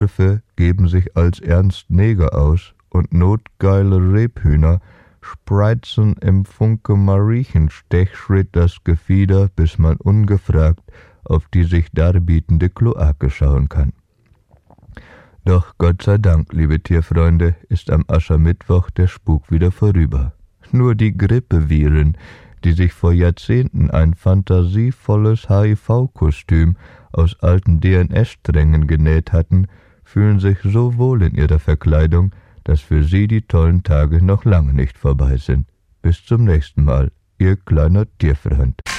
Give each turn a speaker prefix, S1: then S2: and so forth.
S1: Schiffe geben sich als ernst Neger aus und notgeile Rebhühner spreizen im Funke Mariechenstechschritt das Gefieder, bis man ungefragt auf die sich darbietende Kloake schauen kann. Doch Gott sei Dank, liebe Tierfreunde, ist am Aschermittwoch der Spuk wieder vorüber. Nur die Grippeviren, die sich vor Jahrzehnten ein fantasievolles HIV-Kostüm aus alten DNS-Strängen genäht hatten, fühlen sich so wohl in ihrer Verkleidung, dass für sie die tollen Tage noch lange nicht vorbei sind. Bis zum nächsten Mal, Ihr kleiner Tierfreund.